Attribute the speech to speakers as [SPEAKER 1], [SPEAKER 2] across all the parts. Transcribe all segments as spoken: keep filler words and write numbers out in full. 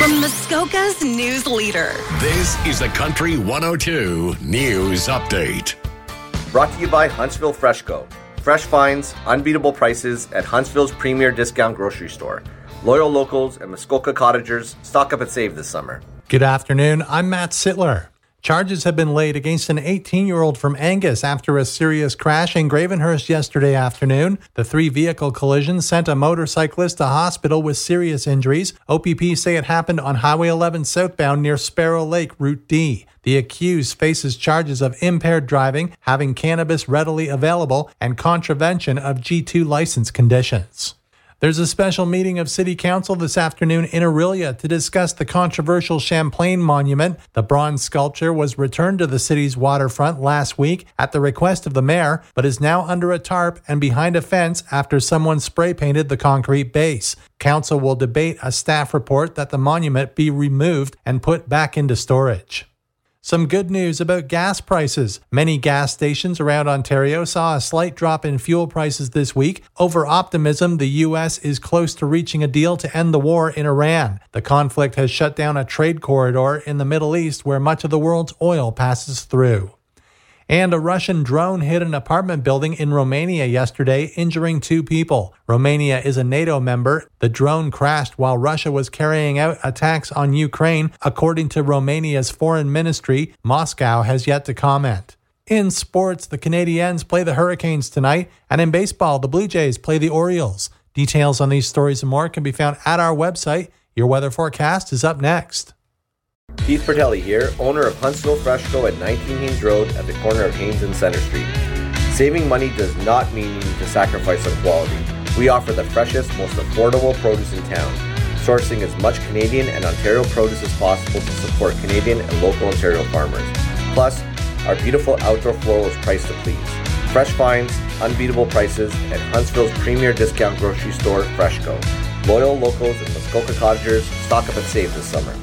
[SPEAKER 1] From Muskoka's news leader.
[SPEAKER 2] This is the Country one oh two News Update.
[SPEAKER 3] Brought to you by Huntsville Freshco. Fresh finds, unbeatable prices at Huntsville's premier discount grocery store. Loyal locals and Muskoka cottagers stock up and save this summer.
[SPEAKER 4] Good afternoon. I'm Matt Sittler. Charges have been laid against an eighteen-year-old from Angus after a serious crash in Gravenhurst yesterday afternoon. The three-vehicle collision sent a motorcyclist to hospital with serious injuries. O P P say it happened on Highway eleven southbound near Sparrow Lake, Route D. The accused faces charges of impaired driving, having cannabis readily available, and contravention of G two license conditions. There's a special meeting of City Council this afternoon in Orillia to discuss the controversial Champlain Monument. The bronze sculpture was returned to the city's waterfront last week at the request of the mayor, but is now under a tarp and behind a fence after someone spray painted the concrete base. Council will debate a staff report that the monument be removed and put back into storage. Some good news about gas prices. Many gas stations around Ontario saw a slight drop in fuel prices this week. Over optimism, the U S is close to reaching a deal to end the war in Iran. The conflict has shut down a trade corridor in the Middle East where much of the world's oil passes through. And a Russian drone hit an apartment building in Romania yesterday, injuring two people. Romania is a NATO member. The drone crashed while Russia was carrying out attacks on Ukraine. According to Romania's foreign ministry, Moscow has yet to comment. In sports, the Canadiens play the Hurricanes tonight, and in baseball, the Blue Jays play the Orioles. Details on these stories and more can be found at our website. Your weather forecast is up next.
[SPEAKER 3] Keith Bertelli here, owner of Huntsville Freshco at nineteen Haynes Road at the corner of Haynes and Center Street. Saving money does not mean you need to sacrifice on quality. We offer the freshest, most affordable produce in town, sourcing as much Canadian and Ontario produce as possible to support Canadian and local Ontario farmers. Plus, our beautiful outdoor floral is priced to please. Fresh finds, unbeatable prices at Huntsville's premier discount grocery store, Freshco. Loyal locals and Muskoka cottagers stock up and save this summer.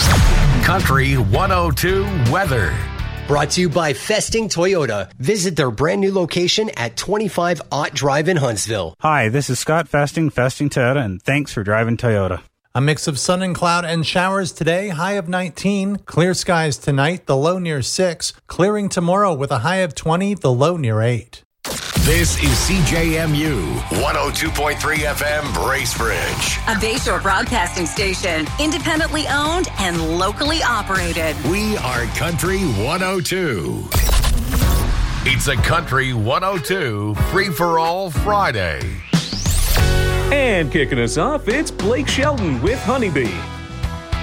[SPEAKER 2] Country one oh two weather.
[SPEAKER 5] Brought to you by Festing Toyota. Visit their brand new location at twenty-five Ott Drive in Huntsville.
[SPEAKER 6] Hi, this is Scott Festing, Festing Toyota, and thanks for driving Toyota.
[SPEAKER 4] A mix of sun and cloud and showers today, high of nineteen. Clear skies tonight, the low near six. Clearing tomorrow with a high of twenty, the low near eight.
[SPEAKER 2] This is C J M U one oh two point three F M Bracebridge.
[SPEAKER 1] A Bayshore broadcasting station, independently owned and locally operated.
[SPEAKER 2] We are Country one oh two. It's a Country one oh two Free-for-All Friday.
[SPEAKER 7] And kicking us off, it's Blake Shelton with Honeybee.